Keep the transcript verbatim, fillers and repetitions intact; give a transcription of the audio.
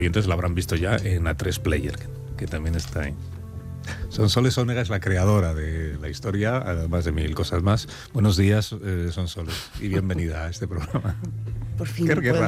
oyentes la habrán visto ya en A tres Player, que, que también está ahí. Sonsoles Onega es la creadora de la historia, además de mil cosas más. Buenos días, eh, Sonsoles, y bienvenida a este programa. Por fin. Qué, qué